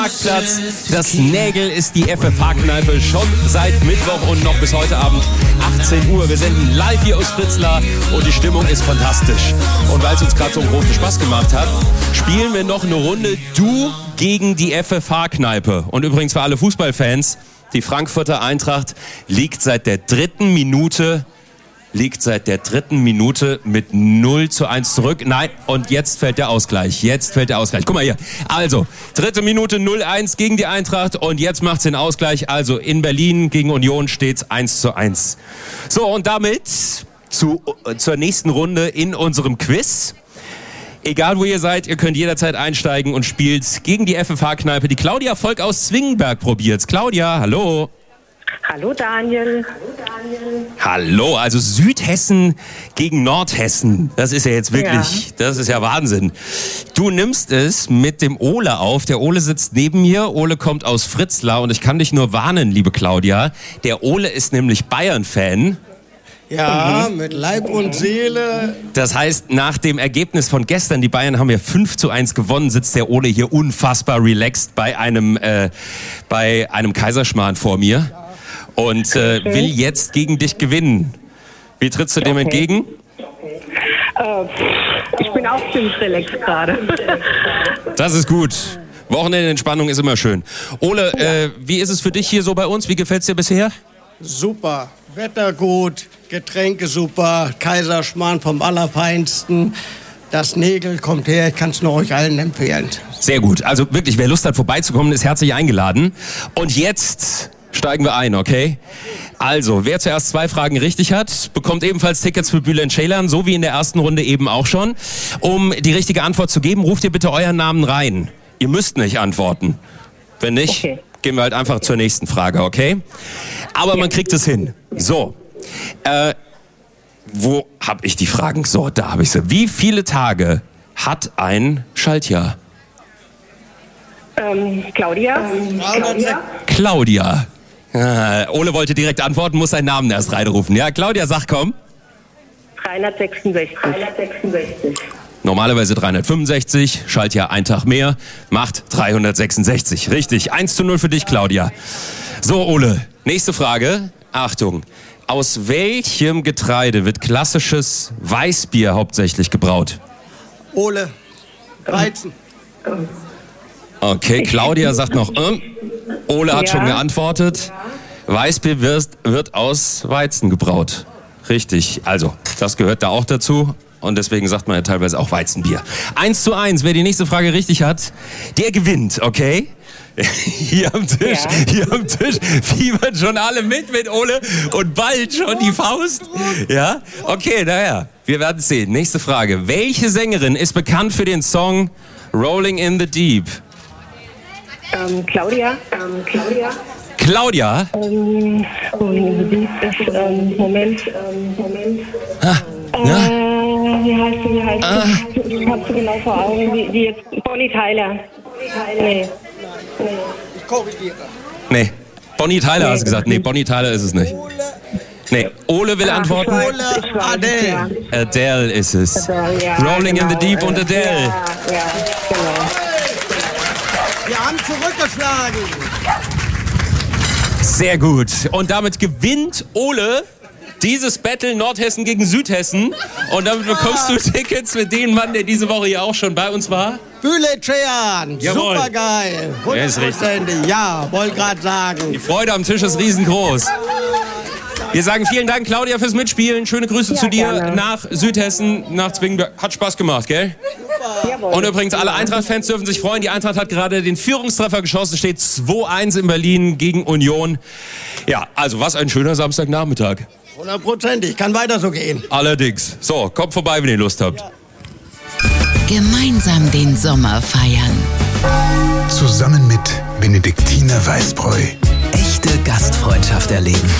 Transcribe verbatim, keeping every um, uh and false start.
Marktplatz. Das Nägel ist die F F H-Kneipe schon seit Mittwoch und noch bis heute Abend achtzehn Uhr. Wir senden live hier aus Fritzlar und die Stimmung ist fantastisch. Und weil es uns gerade so einen großen Spaß gemacht hat, spielen wir noch eine Runde Du gegen die F F H-Kneipe. Und übrigens für alle Fußballfans, die Frankfurter Eintracht liegt seit der dritten Minute liegt seit der dritten Minute mit null zu eins zurück. Nein, und jetzt fällt der Ausgleich. Jetzt fällt der Ausgleich. Guck mal hier. Also, dritte Minute null eins gegen die Eintracht und jetzt macht's den Ausgleich. Also in Berlin gegen Union steht's eins zu eins. So, und damit zu, zur nächsten Runde in unserem Quiz. Egal wo ihr seid, ihr könnt jederzeit einsteigen und spielt gegen die F F H-Kneipe. Die Claudia Volk aus Zwingenberg probiert's. Claudia, hallo. Hallo Daniel. Hallo, also Südhessen gegen Nordhessen. Das ist ja jetzt wirklich, ja. das ist ja Wahnsinn. Du nimmst es mit dem Ole auf. Der Ole sitzt neben mir. Ole kommt aus Fritzlar und ich kann dich nur warnen, liebe Claudia. Der Ole ist nämlich Bayern-Fan. Ja, mhm. mit Leib und Seele. Das heißt, nach dem Ergebnis von gestern, die Bayern haben ja fünf zu eins gewonnen, sitzt der Ole hier unfassbar relaxed bei einem, äh, bei einem Kaiserschmarrn vor mir. Und äh, will jetzt gegen dich gewinnen. Wie trittst du dem okay. entgegen? Äh, ich bin auch ziemlich relaxed gerade. Das ist gut. Wochenendentspannung ist immer schön. Ole, äh, wie ist es für dich hier so bei uns? Wie gefällt's dir bisher? Super. Wetter gut, Getränke super, Kaiserschmarrn vom Allerfeinsten. Das Nägel kommt her, ich kann es nur euch allen empfehlen. Sehr gut. Also wirklich, wer Lust hat vorbeizukommen, ist herzlich eingeladen. Und jetzt steigen wir ein, okay? Also, wer zuerst zwei Fragen richtig hat, bekommt ebenfalls Tickets für Bülent Ceylan, so wie in der ersten Runde eben auch schon. Um die richtige Antwort zu geben, ruft ihr bitte euren Namen rein. Ihr müsst nicht antworten. Wenn nicht, okay. gehen wir halt einfach zur nächsten Frage, okay? Aber man kriegt es hin. So, äh, wo habe ich die Fragen? So, da habe ich sie. Wie viele Tage hat ein Schaltjahr? Ähm, Claudia. Ähm, Claudia. Claudia. Ah, Ole wollte direkt antworten, muss seinen Namen erst reinrufen. Ja, Claudia, sag komm. dreihundertsechsundsechzig. dreihundertsechsundsechzig. Normalerweise dreihundertfünfundsechzig, Schaltjahr ein Tag mehr, macht dreihundertsechsundsechzig. Richtig, eins zu null für dich, Claudia. So, Ole, nächste Frage. Achtung, aus welchem Getreide wird klassisches Weißbier hauptsächlich gebraut? Ole, Weizen. Okay, Claudia sagt noch, äh. Ole hat ja. schon geantwortet. Weißbier wird, wird aus Weizen gebraut. Richtig, also das gehört da auch dazu. Und deswegen sagt man ja teilweise auch Weizenbier. Eins zu eins, wer die nächste Frage richtig hat, der gewinnt, okay? Hier am Tisch, ja. hier am Tisch fiebern schon alle mit mit Ole und bald schon die Faust. Ja, okay, naja, wir werden sehen. Nächste Frage. Welche Sängerin ist bekannt für den Song Rolling in the Deep? Ähm, Claudia. Ähm, Claudia. Claudia? Ähm, Rolling in the Deep ist, ähm, Moment, ähm, Moment. Ah, äh, ja? Wie heißt sie, wie heißt ah. sie? Ich hab sie genau vor Augen, wie, wie jetzt, Bonnie Tyler. Nee. Nee. Ich korrigiere. Nee. Bonnie Tyler nee. hast du gesagt. Nee, Bonnie Tyler ist es nicht. Nee, Ole will Ach, antworten. Ole, Adele. Adele ist es. Adele, ja, Rolling genau. in the Deep und Adele. Ja, ja, genau. Wir haben zurückgeschlagen. Sehr gut. Und damit gewinnt Ole dieses Battle Nordhessen gegen Südhessen. Und damit bekommst du Tickets für den Mann, der diese Woche ja auch schon bei uns war. Bülent Ceylan, super geil. Ja, ist richtig. Ja, wollte gerade sagen. Die Freude am Tisch ist riesengroß. Wir sagen vielen Dank, Claudia, fürs Mitspielen. Schöne Grüße ja, zu dir gerne. Nach Südhessen, nach Zwingenberg. Hat Spaß gemacht, gell? Jawohl. Und übrigens, alle Eintracht-Fans dürfen sich freuen. Die Eintracht hat gerade den Führungstreffer geschossen. Steht zwei eins in Berlin gegen Union. Ja, also was ein schöner Samstagnachmittag. Hundertprozentig, kann weiter so gehen. Allerdings. So, kommt vorbei, wenn ihr Lust habt. Ja. Gemeinsam den Sommer feiern. Zusammen mit Benediktiner Weißbräu. Echte Gastfreundschaft erleben.